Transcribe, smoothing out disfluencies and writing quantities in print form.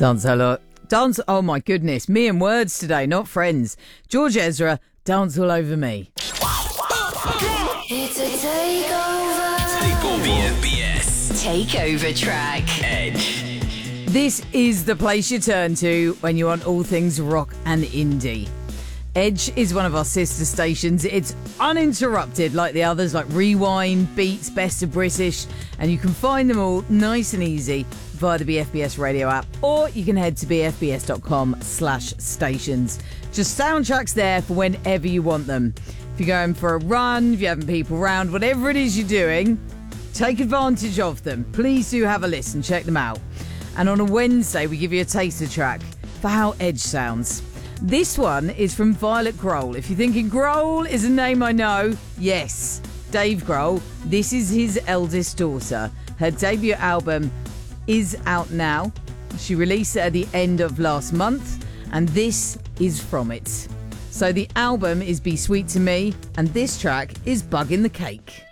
Dance, oh my goodness, me and words today, not friends. George Ezra, Dance All Over Me. It's a takeover. BFBS. Takeover track. Edge. This is the place you turn to when you want all things rock and indie. Edge is one of our sister stations. It's uninterrupted like the others, like Rewind, Beats, Best of British, and you can find them all nice and easy via the BFBS radio app, or you can head to bfbs.com/stations. Just soundtracks there for whenever you want them. If you're going for a run, if you're having people round, whatever it is you're doing, take advantage of them. Please do have a listen, check them out. And on a Wednesday, we give you a taster track for how Edge sounds. This one is from Violet Grohl. If you're thinking Grohl is a name I know, yes, Dave Grohl. This is his eldest daughter. Her debut album is out now. She released it at the end of last month, and this is from it. So the album is Be Sweet to Me, and this track is Bug in the Cake.